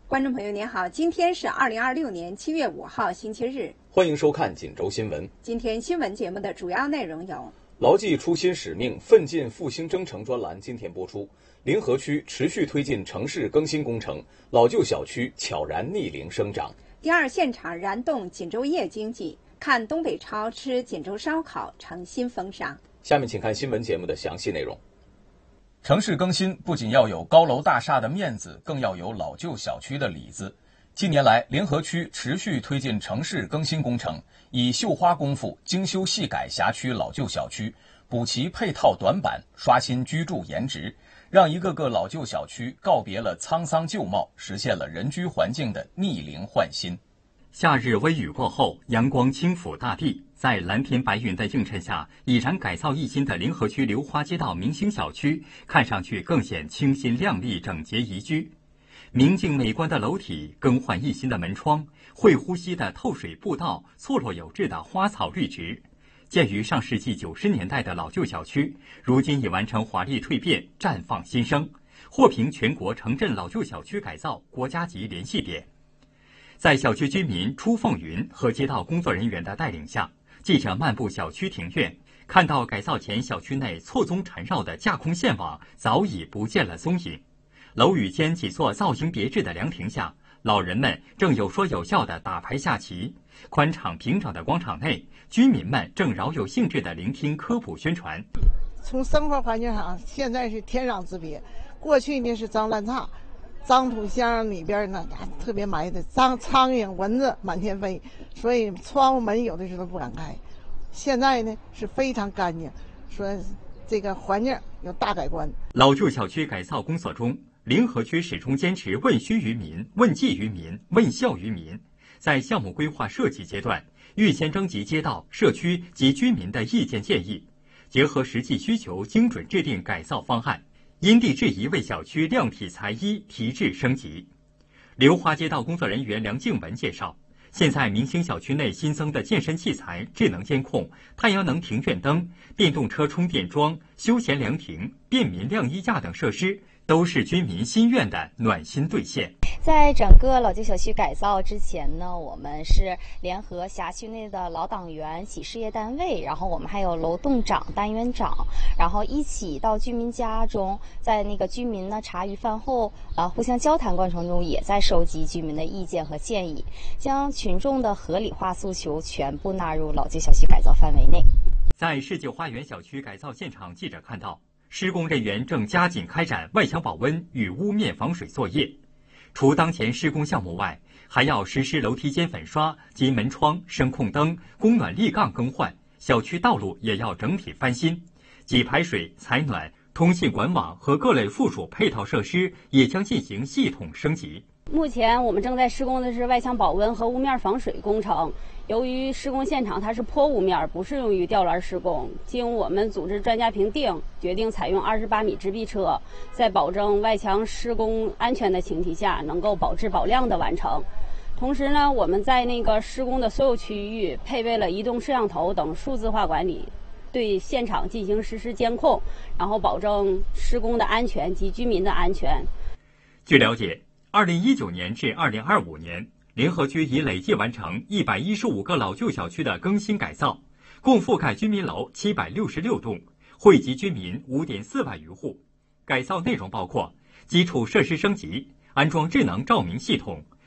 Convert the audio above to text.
观众朋友您好，今天是2026年7月5号星期日， 欢迎收看锦州新闻。 今天新闻节目的主要内容有： 牢记初心使命，奋进复兴征程专栏今天播出。临河区持续推进城市更新工程，老旧小区悄然逆龄生长。 第二现场燃动锦州夜经济，看东北超吃锦州烧烤成新风尚。 下面请看新闻节目的详细内容。 城市更新不仅要有高楼大厦的面子，更要有老旧小区的里子。近年来，临河区持续推进城市更新工程，以绣花功夫精修细改辖区老旧小区，补齐配套短板，刷新居住颜值，让一个个老旧小区告别了沧桑旧貌，实现了人居环境的逆龄换新。 夏日微雨过后，阳光轻抚大地，在蓝天白云的映衬下，已然改造一新的临河区流花街道明星小区看上去更显清新亮丽、整洁宜居。明净美观的楼体，更换一新的门窗，会呼吸的透水步道，错落有致的花草绿植。建于上世纪90年代的老旧小区，如今已完成华丽蜕变，绽放新生，获评全国城镇老旧小区改造国家级联系点。在小区居民初凤云和街道工作人员的带领下，记者漫步小区庭院，看到改造前小区内错综缠绕的架空线网早已不见了踪影。楼宇间几座造型别致的凉亭下，老人们正有说有笑地打牌下棋。宽敞平整的广场内，居民们正饶有兴致地聆听科普宣传。 从生活环境上，现在是天壤之别。过去呢是脏乱差，脏土箱里边呢特别埋的苍蝇蚊子满天飞，所以窗户门有的时候不敢开。现在呢是非常干净，说这个环境有大改观。 老旧小区改造工作中，临河区始终坚持问需于民、问计于民、问效于民。在项目规划设计阶段，预先征集街道、社区及居民的意见建议，结合实际需求，精准制定改造方案，因地制宜为小区量体裁衣，提质升级。流花街道工作人员梁静文介绍，现在明星小区内新增的健身器材、智能监控、太阳能庭院灯、电动车充电桩、休闲凉亭、便民晾衣架等设施，都是居民心愿的暖心兑现。 在整个老旧小区改造之前呢，我们是联合辖区内的老党员、企事业单位，然后我们还有楼栋长、单元长，然后一起到居民家中，在那个居民呢茶余饭后互相交谈过程中，也在收集居民的意见和建议，将群众的合理化诉求全部纳入老旧小区改造范围内。 在世纪花园小区改造现场，记者看到施工人员正加紧开展外墙保温与屋面防水作业。除当前施工项目外，还要实施楼梯间粉刷及门窗、声控灯、供暖立杠更换，小区道路也要整体翻新，给排水、采暖、通信管网和各类附属配套设施也将进行系统升级。 目前我们正在施工的是外墙保温和屋面防水工程。由于施工现场它是坡屋面，不适用于吊篮施工，经我们组织专家评定，决定采用28米直臂车，在保证外墙施工安全的前提下，能够保质保量的完成。同时呢，我们在那个施工的所有区域配备了移动摄像头等数字化管理，对现场进行实时监控，然后保证施工的安全及居民的安全。 据了解，2019年至2025年，临河区已累计完成115个老旧小区的更新改造，共覆盖居民楼766栋，惠及居民5.4万余户。改造内容包括基础设施升级，安装智能照明系统，